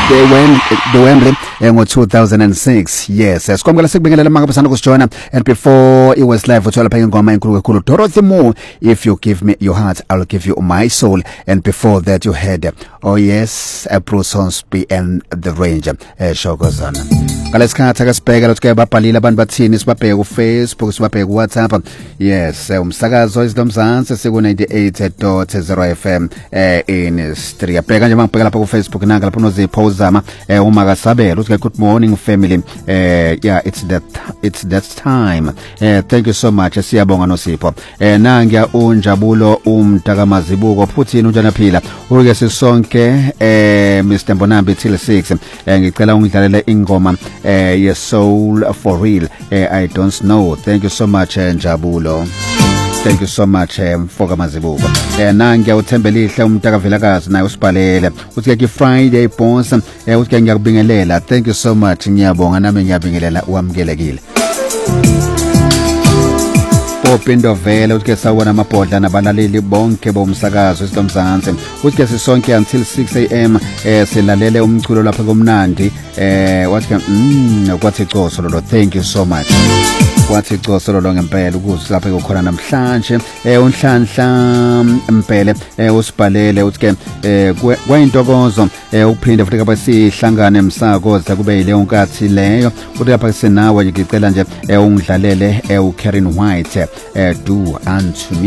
the Wembley ngo 2006. Yes, sikwamukela sikubingelela manga basana kusijoina, and before it was live uthola phaka ingoma enkulu kakhulu Dorothy Moore, If You Give Me Your Heart I'll Give You My Soul, and before that you had Bruce Hornsby and The Ranger shokozana. Ngalesikhathi akasibheka lokuthi babhalile abantu bathini, sibabheke ku Facebook, sibabheke ku WhatsApp. Yes, umsakazo isinomzansi siku 98.0 FM in Striya. Bheka nje mangibheka lapha ku Facebook nanga lapho nozipost zama uma kasabela uthi good morning family. Yeah, it's that time. Thank you so much. Siyabonga noSipho. Nangiya unjabulo umntaka Mazibuko phuthini unjana phila. Uke sisonke Mr Mbonambi till 6. Ngicela ungidlalele ingoma your soul for real. I don't know. Thank you so much Njabulo. Thank you so much Mfoka Mazibuko. Nangiya uThembelihle umntaka Velakazi naye usibhalele uthi ke Friday boss uthi ke ngiyakubingelela. Thank you so much, ngiyabonga nami ngiyabingelela uamkelekile. Popindo vele uthi ke sawona amabhodla nabalaleli bonke bomsakazo isinomzansi uthi ke sisonke until 6 am silalele umculo lapha komnandi wathi ke kwathi Coso lo. Thank you so much. Kwathi Coso lo ngempela ukuze lapha kukhona namhlanje unhlanhla impele usibhalele uthi ke kwayintokozo uphinde futhi abasihlangane emsakazo kube ile onkathi leyo uthi lapha sinawe ngicela nje ungidlalele uKaren White do unto me.